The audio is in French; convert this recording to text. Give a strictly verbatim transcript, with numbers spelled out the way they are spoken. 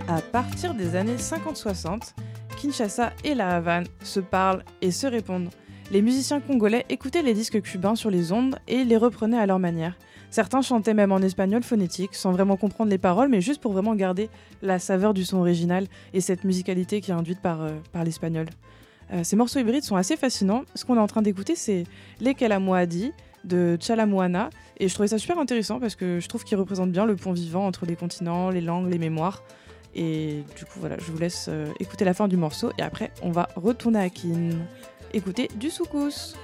À partir des années cinquante soixante, Kinshasa et la Havane se parlent et se répondent. Les musiciens congolais écoutaient les disques cubains sur les ondes et les reprenaient à leur manière. Certains chantaient même en espagnol phonétique, sans vraiment comprendre les paroles, mais juste pour vraiment garder la saveur du son original et cette musicalité qui est induite par, euh, par l'espagnol. Euh, ces morceaux hybrides sont assez fascinants. Ce qu'on est en train d'écouter, c'est Les Kelamoadi de Chalamuana, et je trouvais ça super intéressant parce que je trouve qu'il représente bien le pont vivant entre les continents, les langues, les mémoires. Et du coup, voilà, je vous laisse euh, écouter la fin du morceau et après, on va retourner à Kin. Écoutez du soukous.